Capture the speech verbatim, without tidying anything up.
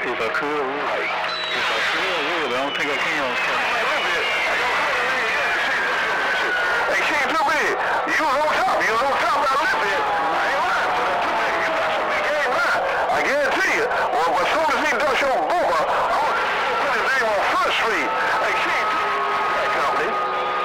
if I could, I would. If I could, I would, but I don't think I can. Hey, she ain't too big. You was on top. You was on top by a little bit. I ain't lying. So that's too big. You got some big game line. I guarantee you. Well, as soon as he